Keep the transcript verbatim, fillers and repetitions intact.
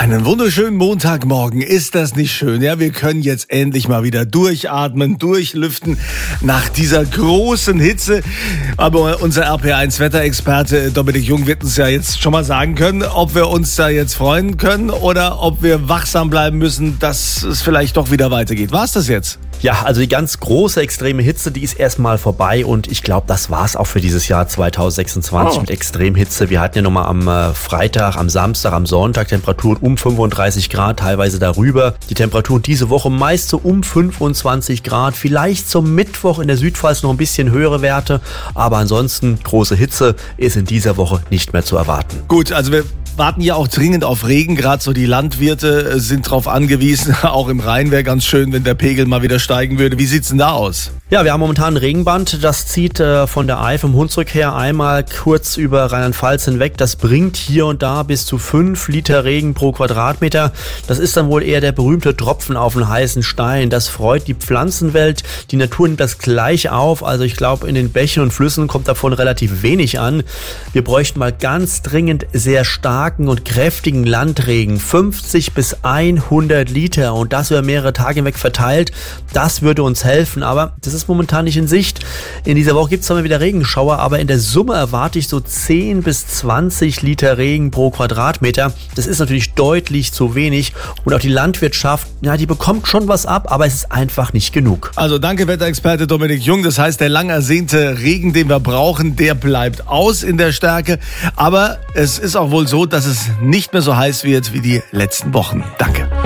Einen wunderschönen Montagmorgen. Ist das nicht schön? Ja, wir können jetzt endlich mal wieder durchatmen, durchlüften nach dieser großen Hitze. Aber unser R P eins Wetterexperte Dominik Jung wird uns ja jetzt schon mal sagen können, ob wir uns da jetzt freuen können oder ob wir wachsam bleiben müssen, dass es vielleicht doch wieder weitergeht. War es das jetzt? Ja, also die ganz große extreme Hitze, die ist erstmal vorbei und ich glaube, das war's auch für dieses Jahr zwanzig sechsundzwanzig oh. mit Extremhitze. Wir hatten ja nochmal am äh, Freitag, am Samstag, am Sonntag Temperaturen um fünfunddreißig Grad, teilweise darüber. Die Temperaturen diese Woche meist so um fünfundzwanzig Grad, vielleicht zum Mittwoch in der Südpfalz noch ein bisschen höhere Werte, aber ansonsten große Hitze ist in dieser Woche nicht mehr zu erwarten. Gut, also wir warten ja auch dringend auf Regen, gerade so die Landwirte sind darauf angewiesen. Auch im Rhein wäre ganz schön, wenn der Pegel mal wieder steigen würde. Wie sieht's denn da aus? Ja, wir haben momentan ein Regenband, das zieht äh, von der Eifel im Hunsrück her einmal kurz über Rheinland-Pfalz hinweg. Das bringt hier und da bis zu fünf Liter Regen pro Quadratmeter. Das ist dann wohl eher der berühmte Tropfen auf den heißen Stein. Das freut die Pflanzenwelt. Die Natur nimmt das gleich auf. Also ich glaube, in den Bächen und Flüssen kommt davon relativ wenig an. Wir bräuchten mal ganz dringend sehr starken und kräftigen Landregen. fünfzig bis hundert Liter und das über mehrere Tage hinweg verteilt. Das würde uns helfen, aber das ist momentan nicht in Sicht. In dieser Woche gibt es zwar mal wieder Regenschauer, aber in der Summe erwarte ich so zehn bis zwanzig Liter Regen pro Quadratmeter. Das ist natürlich deutlich zu wenig und auch die Landwirtschaft, ja, die bekommt schon was ab, aber es ist einfach nicht genug. Also danke Wetterexperte Dominik Jung. Das heißt, der lang ersehnte Regen, den wir brauchen, der bleibt aus in der Stärke. Aber es ist auch wohl so, dass es nicht mehr so heiß wird wie die letzten Wochen. Danke.